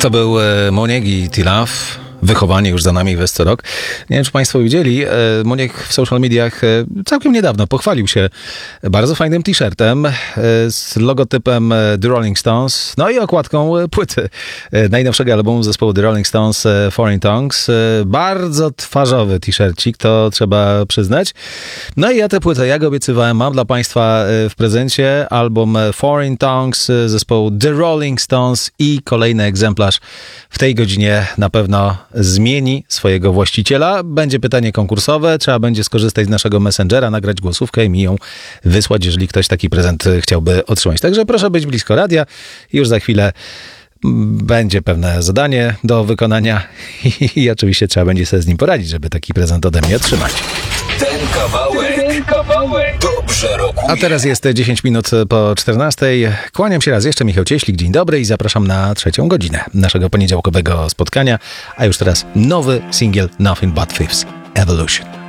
To był Moniek i T-Love. Wychowanie już za nami co rok. Nie wiem, czy Państwo widzieli, Moniek w social mediach całkiem niedawno pochwalił się bardzo fajnym t-shirtem z logotypem The Rolling Stones, no i okładką płyty najnowszego albumu zespołu The Rolling Stones, Foreign Tongues. Bardzo twarzowy t-shircik, to trzeba przyznać. No i ja tę płytę, jak obiecywałem, mam dla Państwa w prezencie album Foreign Tongues zespołu The Rolling Stones i kolejny egzemplarz w tej godzinie na pewno zmieni swojego właściciela. Będzie pytanie konkursowe, trzeba będzie skorzystać z naszego Messengera, nagrać głosówkę i mi ją wysłać, jeżeli ktoś taki prezent chciałby otrzymać. Także proszę być blisko radia. Już za chwilę będzie pewne zadanie do wykonania i oczywiście trzeba będzie sobie z nim poradzić, żeby taki prezent ode mnie otrzymać. Ten kawałek dobrze rokuje. A teraz jest 10 minut po 14. Kłaniam się raz jeszcze, Michał Cieślik, dzień dobry i zapraszam na trzecią godzinę naszego poniedziałkowego spotkania. A już teraz nowy singiel Nothing But Thieves, Evolution.